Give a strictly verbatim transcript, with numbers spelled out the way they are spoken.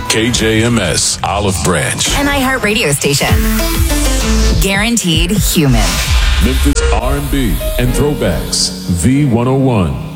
K J M S, Olive Branch. An iHeartRadio station. Guaranteed human. Memphis R and B and throwbacks. V one oh one.